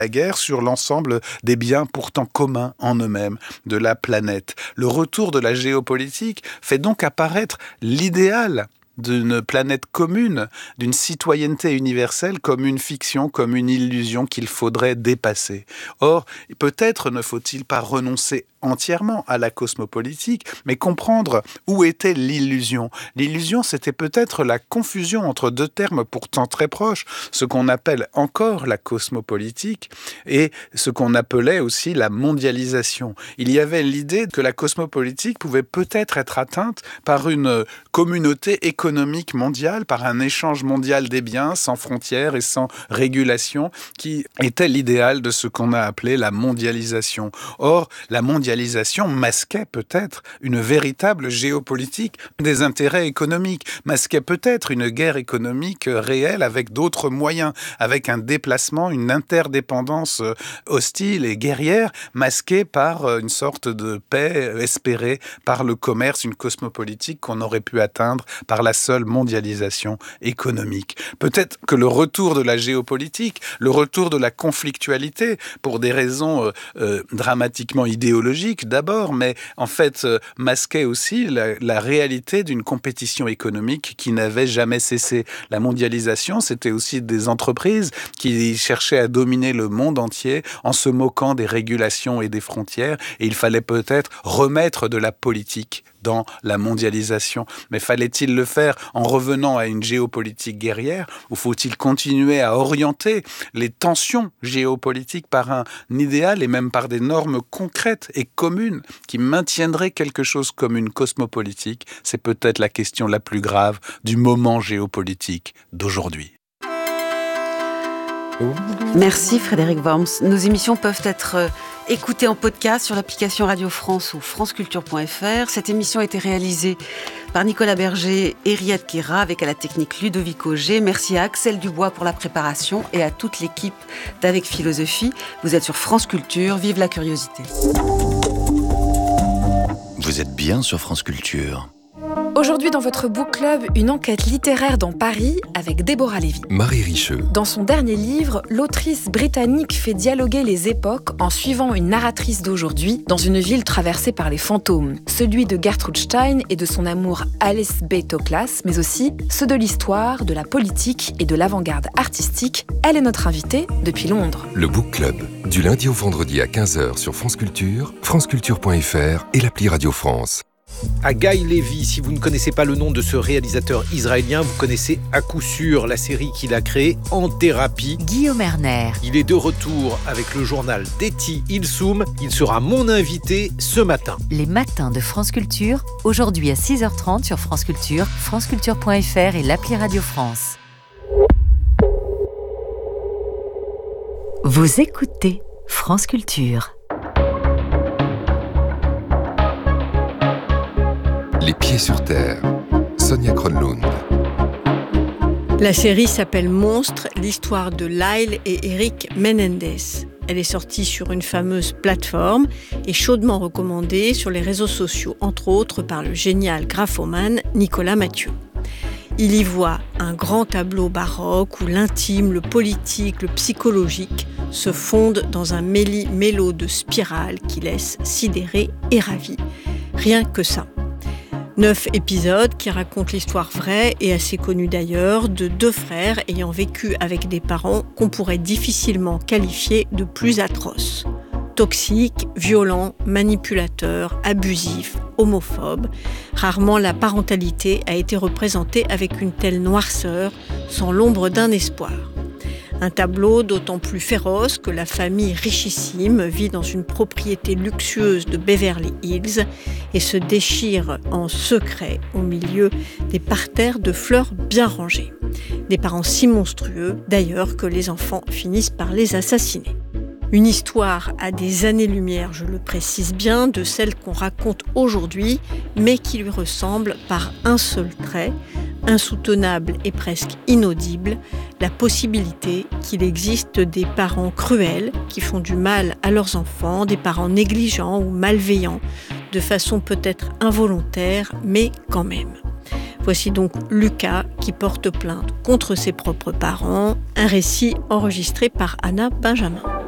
la guerre sur l'ensemble des biens pourtant communs en eux-mêmes de la planète. Le retour de la géopolitique fait donc apparaître l'idéal d'une planète commune, d'une citoyenneté universelle comme une fiction, comme une illusion qu'il faudrait dépasser. Or, peut-être ne faut-il pas renoncer entièrement à la cosmopolitique, mais comprendre où était l'illusion. L'illusion, c'était peut-être la confusion entre deux termes pourtant très proches, ce qu'on appelle encore la cosmopolitique et ce qu'on appelait aussi la mondialisation. Il y avait l'idée que la cosmopolitique pouvait peut-être être atteinte par une communauté économique mondiale, par un échange mondial des biens sans frontières et sans régulation, qui était l'idéal de ce qu'on a appelé la mondialisation. Or, la mondialisation masquait peut-être une véritable géopolitique des intérêts économiques, masquait peut-être une guerre économique réelle avec d'autres moyens, avec un déplacement, une interdépendance hostile et guerrière, masquée par une sorte de paix espérée par le commerce, une cosmopolitique qu'on aurait pu atteindre par la seule mondialisation économique. Peut-être que le retour de la géopolitique, le retour de la conflictualité, pour des raisons dramatiquement idéologiques d'abord, mais en fait masquait aussi la réalité d'une compétition économique qui n'avait jamais cessé. La mondialisation, c'était aussi des entreprises qui cherchaient à dominer le monde entier en se moquant des régulations et des frontières, et il fallait peut-être remettre de la politique dans la mondialisation. Mais fallait-il le faire en revenant à une géopolitique guerrière, ou faut-il continuer à orienter les tensions géopolitiques par un idéal et même par des normes concrètes et communes qui maintiendraient quelque chose comme une cosmopolitique? C'est peut-être la question la plus grave du moment géopolitique d'aujourd'hui. Merci Frédéric Worms. Nos émissions peuvent être écoutées en podcast sur l'application Radio France ou franceculture.fr. Cette émission a été réalisée par Nicolas Berger et Riyad Kera avec à la technique Ludovic Auger. Merci à Axel Dubois pour la préparation et à toute l'équipe d'Avec Philosophie. Vous êtes sur France Culture, vive la curiosité. Vous êtes bien sur France Culture. Aujourd'hui dans votre book club, une enquête littéraire dans Paris avec Déborah Lévy. Marie Richeux. Dans son dernier livre, l'autrice britannique fait dialoguer les époques en suivant une narratrice d'aujourd'hui dans une ville traversée par les fantômes. Celui de Gertrude Stein et de son amour Alice B. Toklas, mais aussi ceux de l'histoire, de la politique et de l'avant-garde artistique. Elle est notre invitée depuis Londres. Le book club, du lundi au vendredi à 15h sur France Culture, franceculture.fr et l'appli Radio France. À Guy Levy, si vous ne connaissez pas le nom de ce réalisateur israélien, vous connaissez à coup sûr la série qu'il a créée En Thérapie. Guillaume Erner. Il est de retour avec le journal d'Eti Ilsoum. Il sera mon invité ce matin. Les matins de France Culture, aujourd'hui à 6h30 sur France Culture, franceculture.fr et l'appli Radio France. Vous écoutez France Culture. Les pieds sur terre. Sonia Kronlund. La série s'appelle Monstre, l'histoire de Lyle et Eric Menendez. Elle est sortie sur une fameuse plateforme et chaudement recommandée sur les réseaux sociaux, entre autres par le génial graphomane Nicolas Mathieu. Il y voit un grand tableau baroque où l'intime, le politique, le psychologique se fondent dans un méli-mélo de spirales qui laisse sidéré et ravi. Rien que ça. 9 épisodes qui racontent l'histoire vraie et assez connue d'ailleurs de deux frères ayant vécu avec des parents qu'on pourrait difficilement qualifier de plus atroces. Toxiques, violents, manipulateurs, abusifs, homophobes. Rarement la parentalité a été représentée avec une telle noirceur, sans l'ombre d'un espoir. Un tableau d'autant plus féroce que la famille richissime vit dans une propriété luxueuse de Beverly Hills et se déchire en secret au milieu des parterres de fleurs bien rangées. Des parents si monstrueux, d'ailleurs, que les enfants finissent par les assassiner. Une histoire à des années-lumière, je le précise bien, de celle qu'on raconte aujourd'hui, mais qui lui ressemble par un seul trait, insoutenable et presque inaudible, la possibilité qu'il existe des parents cruels qui font du mal à leurs enfants, des parents négligents ou malveillants, de façon peut-être involontaire, mais quand même. Voici donc Lucas qui porte plainte contre ses propres parents, un récit enregistré par Anna Benjamin.